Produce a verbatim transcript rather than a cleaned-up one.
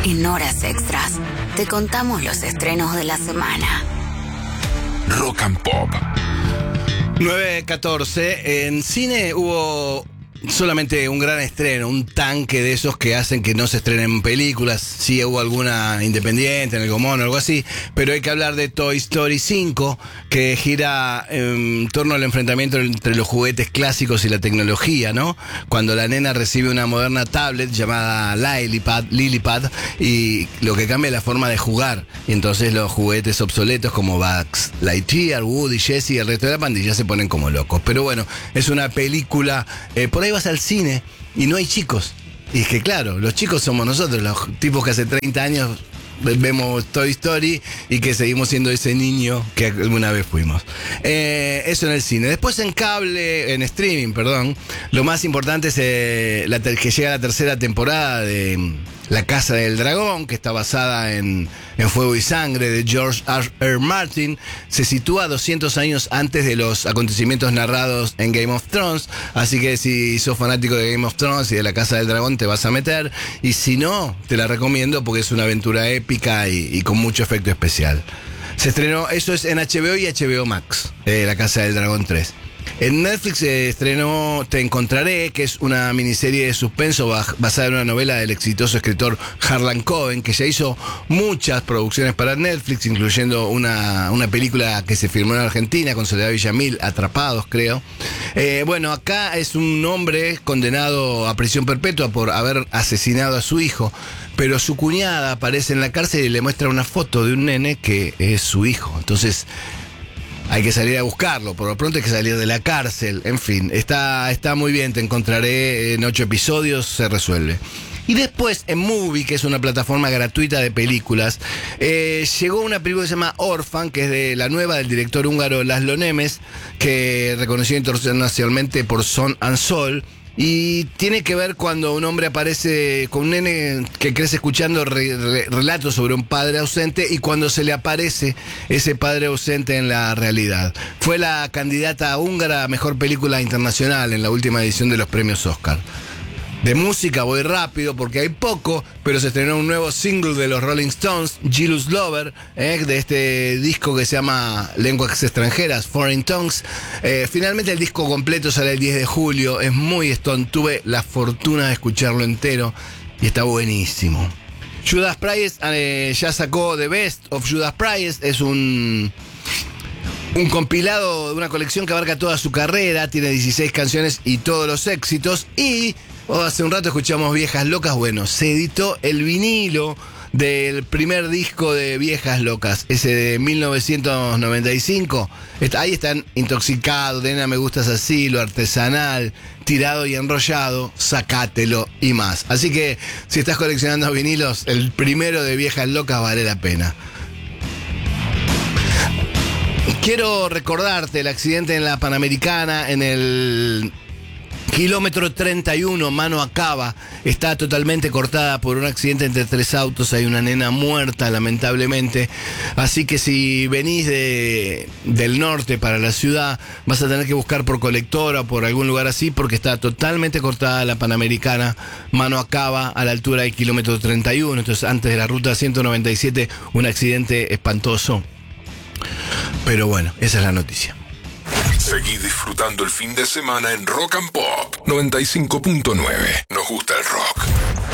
En Horas Extras te contamos los estrenos de la semana. Rock and Pop. nueve catorce. En cine hubo solamente un gran estreno, un tanque de esos que hacen que no se estrenen películas. Sí hubo alguna independiente en el Gomón o algo así, pero hay que hablar de Toy Story cinco, que gira en torno al enfrentamiento entre los juguetes clásicos y la tecnología, ¿no? Cuando la nena recibe una moderna tablet llamada Lilipad, Lilipad, y lo que cambia es la forma de jugar. Y entonces los juguetes obsoletos como Buzz Lightyear, Woody, Jessie y el resto de la pandilla se ponen como locos. Pero bueno, es una película, eh, por ahí vas al cine y no hay chicos. Y es que claro, los chicos somos nosotros, los tipos que hace treinta años vemos Toy Story y que seguimos siendo ese niño que alguna vez fuimos. Eh, eso en el cine. Después en cable, en streaming, perdón, lo más importante es eh, la ter- que llega la tercera temporada de La Casa del Dragón, que está basada en, en Fuego y Sangre de George R R. Martin. Se sitúa doscientos años antes de los acontecimientos narrados en Game of Thrones, así que si sos fanático de Game of Thrones y de La Casa del Dragón te vas a meter, y si no, te la recomiendo porque es una aventura épica y, y con mucho efecto especial. Se estrenó, eso es en H B O y H B O Max, eh, La Casa del Dragón tres. En Netflix se estrenó Te Encontraré, que es una miniserie de suspenso basada en una novela del exitoso escritor Harlan Coben, que ya hizo muchas producciones para Netflix, incluyendo una, una película que se filmó en Argentina con Soledad Villamil, Atrapados, creo. Eh, bueno, acá es un hombre condenado a prisión perpetua por haber asesinado a su hijo, pero su cuñada aparece en la cárcel y le muestra una foto de un nene que es su hijo. Entonces hay que salir a buscarlo, por lo pronto hay que salir de la cárcel, en fin, está, está muy bien, Te Encontraré en ocho episodios, se resuelve. Y después en Movie, que es una plataforma gratuita de películas, eh, llegó una película que se llama Orphan, que es de la nueva del director húngaro Laszlo Nemes, que reconocido internacionalmente por Son and Sol. Y tiene que ver cuando un hombre aparece con un nene que crece escuchando re, re, relatos sobre un padre ausente, y cuando se le aparece ese padre ausente en la realidad. Fue la candidata húngara a mejor película internacional en la última edición de los premios Oscar. De música voy rápido porque hay poco, pero se estrenó un nuevo single de los Rolling Stones, Jealous Lover, eh, de este disco que se llama Lenguas Extranjeras, Foreign Tongues. Eh, finalmente el disco completo sale el diez de julio, es muy Stone, tuve la fortuna de escucharlo entero y está buenísimo. Judas Priest eh, ya sacó The Best of Judas Priest, es un... un compilado de una colección que abarca toda su carrera, tiene dieciséis canciones y todos los éxitos. Y oh, hace un rato escuchamos Viejas Locas. Bueno, se editó el vinilo del primer disco de Viejas Locas, ese de mil novecientos noventa y cinco. Ahí están Intoxicado, Nena Me Gustas Así, Lo Artesanal, Tirado y Enrollado, Sacátelo y más. Así que si estás coleccionando vinilos, el primero de Viejas Locas vale la pena. Quiero recordarte el accidente en la Panamericana, en el kilómetro treinta y uno, Mano a Cava. Está totalmente cortada por un accidente entre tres autos. Hay una nena muerta, lamentablemente. Así que si venís de, del norte para la ciudad, vas a tener que buscar por Colectora o por algún lugar así, porque está totalmente cortada la Panamericana, Mano a Cava, a la altura del kilómetro treinta y uno. Entonces, antes de la ruta ciento noventa y siete, un accidente espantoso. Pero bueno, esa es la noticia. Seguí disfrutando el fin de semana en Rock and Pop noventa y cinco punto nueve. Nos gusta el rock.